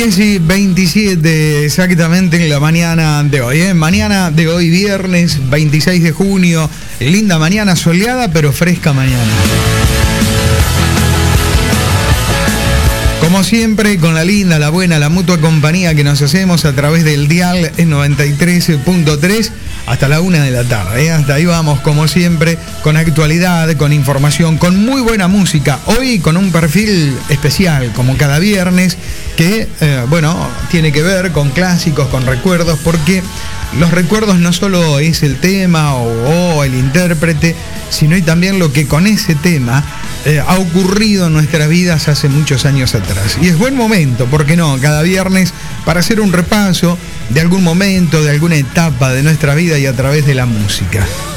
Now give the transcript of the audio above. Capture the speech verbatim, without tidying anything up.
diez y veintisiete exactamente en la mañana de hoy, ¿eh? Mañana de hoy, viernes veintiséis de junio. Linda mañana soleada, pero fresca mañana. Como siempre, con la linda, la buena, la mutua compañía que nos hacemos a través del dial noventa y tres punto tres hasta la una de la tarde. ¿eh? Hasta ahí vamos, como siempre, con actualidad, con información, con muy buena música. Hoy con un perfil especial, como cada viernes, que, eh, bueno, tiene que ver con clásicos, con recuerdos, porque los recuerdos no solo es el tema o, o el intérprete, sino y también lo que con ese tema eh, ha ocurrido en nuestras vidas hace muchos años atrás. Y es buen momento, ¿por qué no? Cada viernes para hacer un repaso de algún momento, de alguna etapa de nuestra vida y a través de la música.